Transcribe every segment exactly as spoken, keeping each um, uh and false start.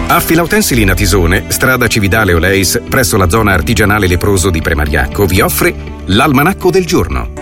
Affila Utensili Natisone, strada Cividale Oleis, presso la zona artigianale leproso di Premariacco, vi offre l'Almanacco del Giorno.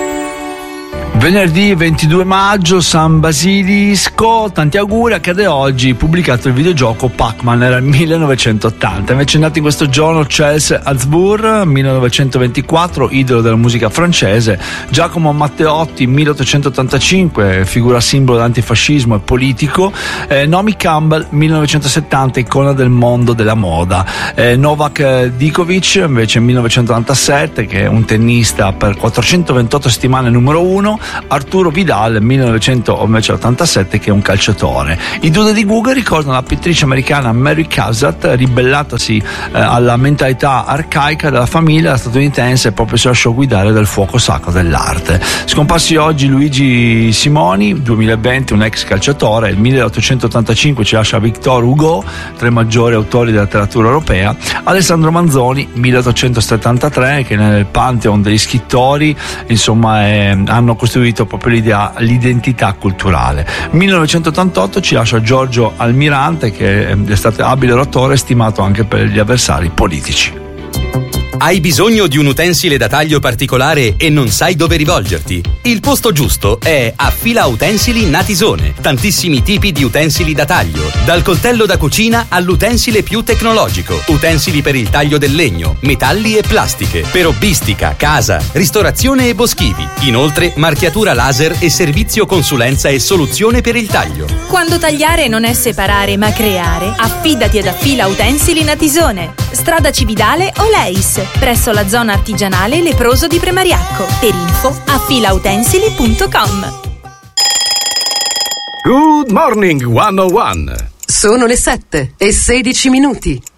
Venerdì ventidue maggio, San Basilisco, tanti auguri. Accade oggi, pubblicato il videogioco Pac-Man, era il millenovecentottanta. Invece è nato in questo giorno Charles Aznavour, millenovecentoventiquattro, idolo della musica francese. Giacomo Matteotti, milleottocentottantacinque, figura simbolo dell'antifascismo e politico. eh, Naomi Campbell, millenovecentosettanta, icona del mondo della moda. eh, Novak Djokovic invece millenovecentonovantasette, che è un tennista per quattrocentoventotto settimane numero uno. Arturo Vidal, millenovecentottantasette, che è un calciatore. I due di Google ricordano la pittrice americana Mary Cassatt, ribellatasi eh, alla mentalità arcaica della famiglia statunitense e proprio si lasciò guidare dal fuoco sacro dell'arte. Scomparsi oggi Luigi Simoni, duemilaventi, un ex calciatore. Il milleottocentottantacinque ci lascia Victor Hugo, tra i maggiori autori della letteratura europea. Alessandro Manzoni, milleottocentosettantatré, che nel pantheon degli scrittori insomma è, hanno costruito proprio l'idea, l'identità culturale. millenovecentottantotto ci lascia Giorgio Almirante, che è stato abile oratore, stimato anche per gli avversari politici. Hai bisogno di un utensile da taglio particolare e non sai dove rivolgerti? Il posto giusto è Affila Utensili Natisone. Tantissimi tipi di utensili da taglio, dal coltello da cucina all'utensile più tecnologico, utensili per il taglio del legno, metalli e plastiche, per hobbistica, casa, ristorazione e boschivi. Inoltre marchiatura laser e servizio consulenza e soluzione per il taglio. Quando tagliare non è separare ma creare, affidati ad Affila Utensili Natisone. Strada Cividale Oleis, presso la zona artigianale leproso di Premariacco. Per info affilautensili punto com. Good morning one oh one. Sono le sette e sedici minuti.